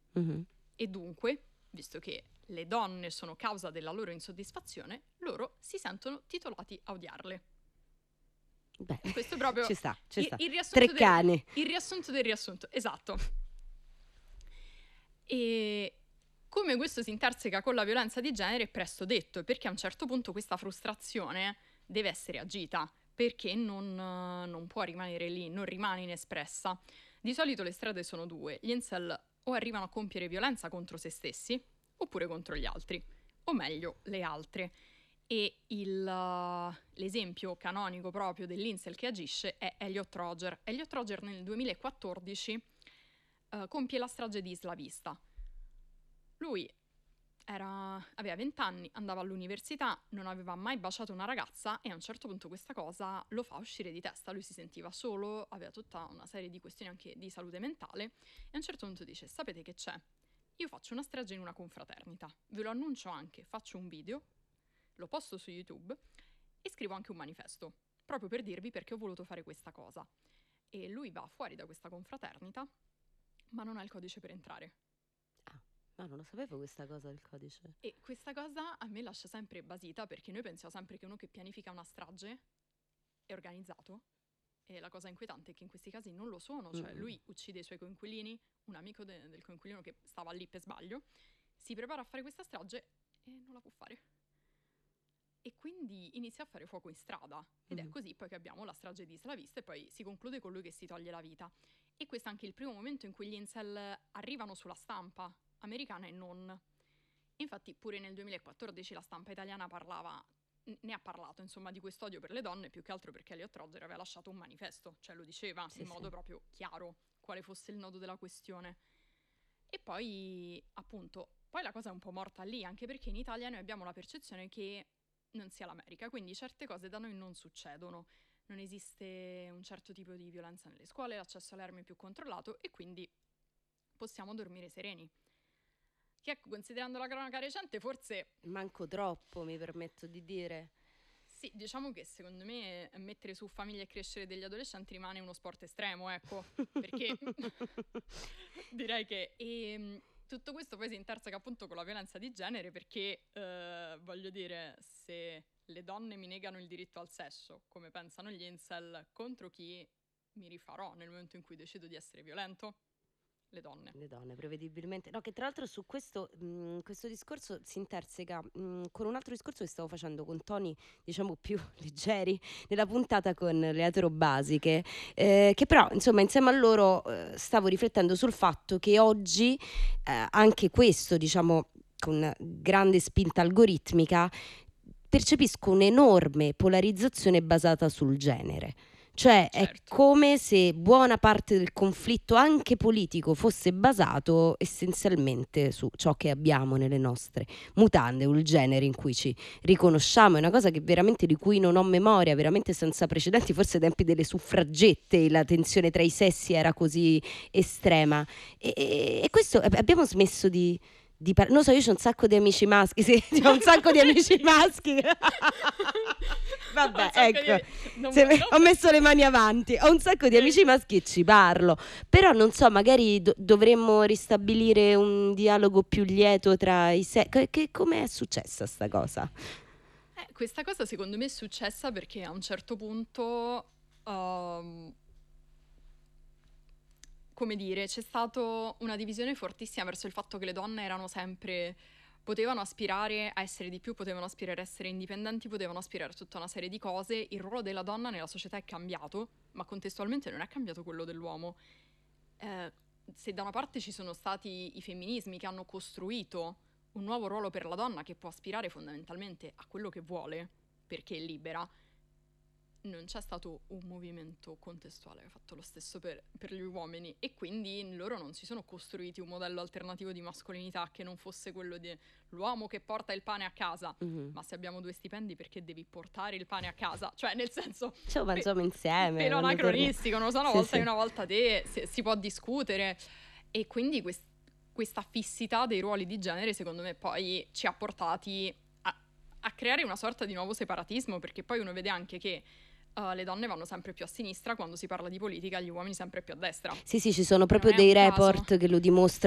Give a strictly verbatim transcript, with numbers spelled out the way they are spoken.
Mhm. E dunque, visto che le donne sono causa della loro insoddisfazione, loro si sentono titolati a odiarle. Beh, Questo è proprio ci sta, ci il, sta. il riassunto Tre del, cani. il riassunto del riassunto, esatto. E come questo si interseca con la violenza di genere è presto detto, perché a un certo punto questa frustrazione deve essere agita, perché non, non può rimanere lì, non rimane inespressa. Di solito le strade sono due: gli incel o arrivano a compiere violenza contro se stessi, oppure contro gli altri, o meglio, le altre. E il, uh, l'esempio canonico proprio dell'incel che agisce è Elliot Rodger. Elliot Rodger nel duemilaquattordici uh, compie la strage di Isla Vista. Lui era, aveva venti anni, andava all'università, non aveva mai baciato una ragazza e a un certo punto questa cosa lo fa uscire di testa. Lui si sentiva solo, aveva tutta una serie di questioni anche di salute mentale e a un certo punto dice: sapete che c'è? Io faccio una strage in una confraternita, ve lo annuncio anche, faccio un video, lo posto su YouTube e scrivo anche un manifesto, proprio per dirvi perché ho voluto fare questa cosa. E lui va fuori da questa confraternita, ma non ha il codice per entrare. Ah, ma non lo sapevo questa cosa del codice. E questa cosa a me lascia sempre basita, perché noi pensiamo sempre che uno che pianifica una strage è organizzato, e la cosa inquietante è che in questi casi non lo sono. Cioè, Mm. lui uccide i suoi coinquilini, un amico de- del coinquilino che stava lì per sbaglio, si prepara a fare questa strage e non la può fare. E quindi inizia a fare fuoco in strada. Ed Mm. è così poi che abbiamo la strage di Isla Vista e poi si conclude con lui che si toglie la vita. E questo è anche il primo momento in cui gli incel arrivano sulla stampa americana e non. Infatti pure nel duemilaquattordici la stampa italiana parlava, ne ha parlato insomma di quest'odio per le donne, più che altro perché Elliot Rodger aveva lasciato un manifesto, cioè lo diceva Sì, in modo sì. proprio chiaro quale fosse il nodo della questione. E poi appunto, poi la cosa è un po' morta lì, anche perché in Italia noi abbiamo la percezione che non sia l'America, quindi certe cose da noi non succedono. Non esiste un certo tipo di violenza nelle scuole, l'accesso alle armi è più controllato e quindi possiamo dormire sereni. Che ecco, considerando la cronaca recente, forse Manco troppo, mi permetto di dire. sì, diciamo che secondo me mettere su famiglia e crescere degli adolescenti rimane uno sport estremo, ecco, perché direi che e, tutto questo poi si interseca appunto con la violenza di genere, perché eh, voglio dire, se le donne mi negano il diritto al sesso, come pensano gli incel, contro chi mi rifarò nel momento in cui decido di essere violento? Le donne. Le donne, prevedibilmente. No, che tra l'altro su questo, mh, questo discorso si interseca mh, con un altro discorso che stavo facendo con toni, diciamo, più leggeri nella puntata con le eterobasiche, eh, che però, insomma, insieme a loro eh, stavo riflettendo sul fatto che oggi eh, anche questo, diciamo, con grande spinta algoritmica, percepisco un'enorme polarizzazione basata sul genere. Cioè è Certo. come se buona parte del conflitto anche politico fosse basato essenzialmente su ciò che abbiamo nelle nostre mutande o il genere in cui ci riconosciamo. È una cosa che veramente di cui non ho memoria, veramente senza precedenti. Forse ai tempi delle suffragette la tensione tra i sessi era così estrema. E, e- e questo abbiamo smesso di... di par- non so, io ho un sacco di amici maschi, sì, ho un sacco di amici maschi. Vabbè, Un sacco ecco, di- non- se me- non- ho messo le mani avanti. Ho un sacco di Sì. amici maschi e ci parlo. Però non so, magari do- dovremmo ristabilire un dialogo più lieto tra i se... Che, che- com'è successa sta cosa? Eh, questa cosa secondo me è successa perché a un certo punto, um, come dire, c'è stata una divisione fortissima verso il fatto che le donne erano sempre, potevano aspirare a essere di più, potevano aspirare a essere indipendenti, potevano aspirare a tutta una serie di cose. Il ruolo della donna nella società è cambiato, ma contestualmente non è cambiato quello dell'uomo. Eh, se da una parte ci sono stati i femminismi che hanno costruito un nuovo ruolo per la donna che può aspirare fondamentalmente a quello che vuole, perché è libera, non c'è stato un movimento contestuale che ha fatto lo stesso per, per gli uomini, e quindi loro non si sono costruiti un modello alternativo di mascolinità che non fosse quello dell'uomo che porta il pane a casa. Mhm. Ma se abbiamo due stipendi, perché devi portare il pane a casa? Cioè, nel senso, Ci pe- mangiamo insieme. pelo quando torniamo. anacronistico, non lo so, una Sì, volta sì. io, una volta te, si, si può discutere. E quindi quest- questa fissità dei ruoli di genere, secondo me, poi ci ha portati a, a creare una sorta di nuovo separatismo, perché poi uno vede anche che uh, le donne vanno sempre più a sinistra quando si parla di politica, gli uomini sempre più a destra. Sì, sì, ci sono Non proprio è dei un caso. report che lo dimostrano.